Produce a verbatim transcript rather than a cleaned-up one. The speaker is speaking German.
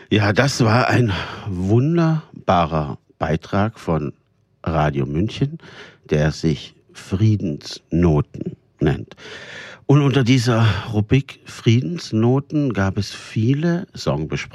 Ja, das war ein wunderbarer Beitrag von Radio München, der sich Friedensnoten nennt. Und unter dieser Rubrik Friedensnoten gab es viele Songbesprechungen